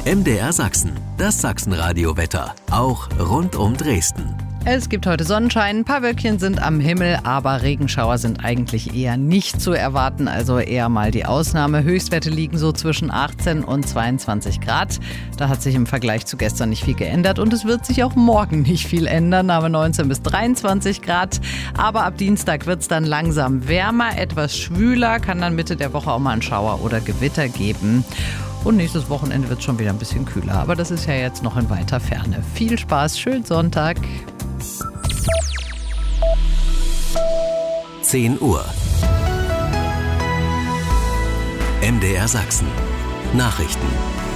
MDR Sachsen, das Sachsenradio-Wetter, auch rund um Dresden. Es gibt heute Sonnenschein, ein paar Wölkchen sind am Himmel, aber Regenschauer sind eigentlich eher nicht zu erwarten, also eher mal die Ausnahme. Höchstwerte liegen so zwischen 18 und 22 Grad. Da hat sich im Vergleich zu gestern nicht viel geändert und es wird sich auch morgen nicht viel ändern, aber 19 bis 23 Grad. Aber ab Dienstag wird es dann langsam wärmer, etwas schwüler, kann dann Mitte der Woche auch mal einen Schauer oder Gewitter geben. Und nächstes Wochenende wird es schon wieder ein bisschen kühler, aber das ist ja jetzt noch in weiter Ferne. Viel Spaß, schönen Sonntag. 10 Uhr. MDR Sachsen. Nachrichten.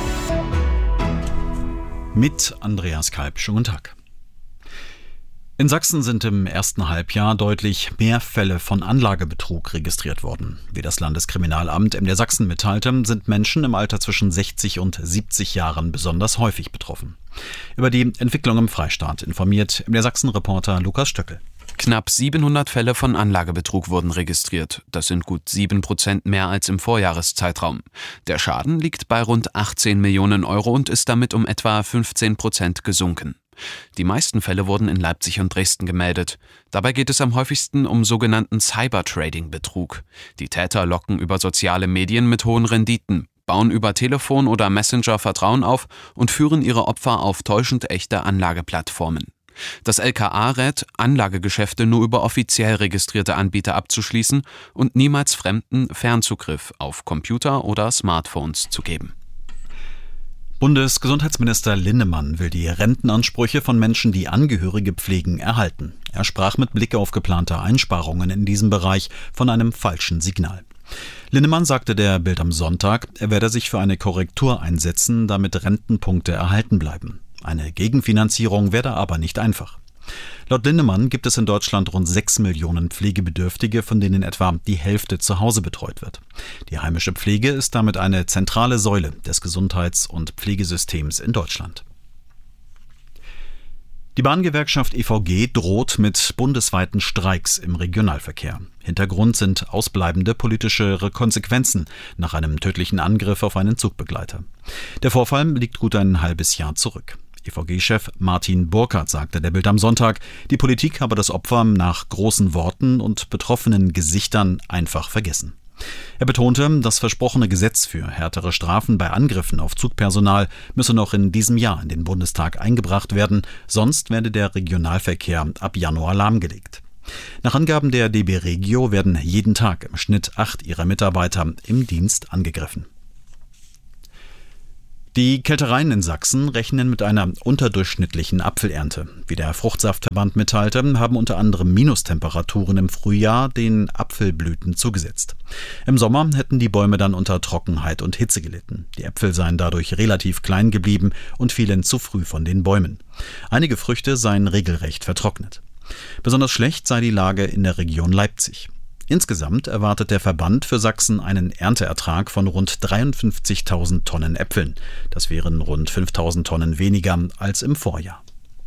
Mit Andreas Kalb. Schönen guten Tag. In Sachsen sind im ersten Halbjahr deutlich mehr Fälle von Anlagebetrug registriert worden. Wie das Landeskriminalamt MDR Sachsen mitteilte, sind Menschen im Alter zwischen 60 und 70 Jahren besonders häufig betroffen. Über die Entwicklung im Freistaat informiert MDR Sachsen-Reporter Lukas Stöckel. Knapp 700 Fälle von Anlagebetrug wurden registriert. Das sind gut 7% mehr als im Vorjahreszeitraum. Der Schaden liegt bei rund 18 Millionen Euro und ist damit um etwa 15% gesunken. Die meisten Fälle wurden in Leipzig und Dresden gemeldet. Dabei geht es am häufigsten um sogenannten Cybertrading-Betrug. Die Täter locken über soziale Medien mit hohen Renditen, bauen über Telefon oder Messenger Vertrauen auf und führen ihre Opfer auf täuschend echte Anlageplattformen. Das LKA rät, Anlagegeschäfte nur über offiziell registrierte Anbieter abzuschließen und niemals Fremden Fernzugriff auf Computer oder Smartphones zu geben. Bundesgesundheitsminister Linnemann will die Rentenansprüche von Menschen, die Angehörige pflegen, erhalten. Er sprach mit Blick auf geplante Einsparungen in diesem Bereich von einem falschen Signal. Linnemann sagte der Bild am Sonntag, er werde sich für eine Korrektur einsetzen, damit Rentenpunkte erhalten bleiben. Eine Gegenfinanzierung werde aber nicht einfach. Laut Linnemann gibt es in Deutschland rund 6 Millionen Pflegebedürftige, von denen etwa die Hälfte zu Hause betreut wird. Die heimische Pflege ist damit eine zentrale Säule des Gesundheits- und Pflegesystems in Deutschland. Die Bahngewerkschaft EVG droht mit bundesweiten Streiks im Regionalverkehr. Hintergrund sind ausbleibende politische Konsequenzen nach einem tödlichen Angriff auf einen Zugbegleiter. Der Vorfall liegt gut ein halbes Jahr zurück. EVG-Chef Martin Burkhardt sagte der Bild am Sonntag, die Politik habe das Opfer nach großen Worten und betroffenen Gesichtern einfach vergessen. Er betonte, das versprochene Gesetz für härtere Strafen bei Angriffen auf Zugpersonal müsse noch in diesem Jahr in den Bundestag eingebracht werden, sonst werde der Regionalverkehr ab Januar lahmgelegt. Nach Angaben der DB Regio werden jeden Tag im Schnitt 8 ihrer Mitarbeiter im Dienst angegriffen. Die Kältereien in Sachsen rechnen mit einer unterdurchschnittlichen Apfelernte. Wie der Fruchtsaftverband mitteilte, haben unter anderem Minustemperaturen im Frühjahr den Apfelblüten zugesetzt. Im Sommer hätten die Bäume dann unter Trockenheit und Hitze gelitten. Die Äpfel seien dadurch relativ klein geblieben und fielen zu früh von den Bäumen. Einige Früchte seien regelrecht vertrocknet. Besonders schlecht sei die Lage in der Region Leipzig. Insgesamt erwartet der Verband für Sachsen einen Ernteertrag von rund 53.000 Tonnen Äpfeln. Das wären rund 5.000 Tonnen weniger als im Vorjahr.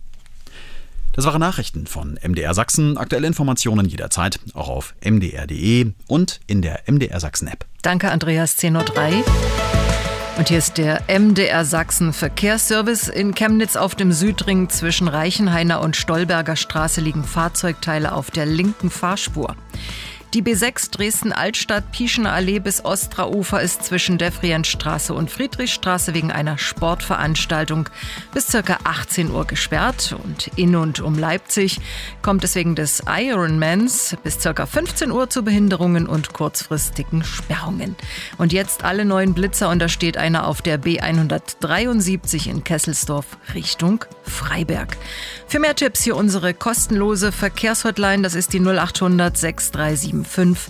Das waren Nachrichten von MDR Sachsen. Aktuelle Informationen jederzeit auch auf mdr.de und in der MDR Sachsen App. Danke, Andreas, 10.03 Uhr. Und hier ist der MDR Sachsen Verkehrsservice. In Chemnitz auf dem Südring zwischen Reichenhainer und Stolberger Straße liegen Fahrzeugteile auf der linken Fahrspur. Die B6 Dresden-Altstadt, Pieschener bis Ostraufer ist zwischen Defrientstraße und Friedrichstraße wegen einer Sportveranstaltung bis ca. 18 Uhr gesperrt. Und in und um Leipzig kommt es wegen des Ironmans bis ca. 15 Uhr zu Behinderungen und kurzfristigen Sperrungen. Und jetzt alle neuen Blitzer und da steht einer auf der B173 in Kesselsdorf Richtung Freiberg. Für mehr Tipps hier unsere kostenlose Verkehrshotline, das ist die 0800 637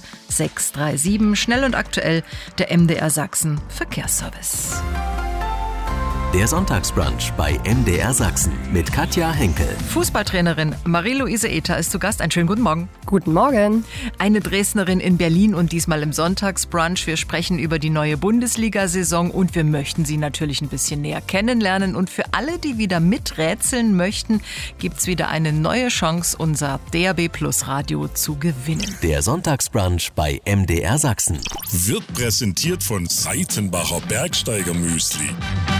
637. Schnell und aktuell der MDR Sachsen Verkehrsservice. Der Sonntagsbrunch bei MDR Sachsen mit Katja Henkel. Fußballtrainerin Marie-Louise Ether ist zu Gast. Einen schönen guten Morgen. Guten Morgen. Eine Dresdnerin in Berlin und diesmal im Sonntagsbrunch. Wir sprechen über die neue Bundesliga-Saison und wir möchten sie natürlich ein bisschen näher kennenlernen. Und für alle, die wieder miträtseln möchten, gibt's wieder eine neue Chance, unser DAB Plus Radio zu gewinnen. Der Sonntagsbrunch bei MDR Sachsen Wird präsentiert von Seitenbacher Bergsteiger Müsli.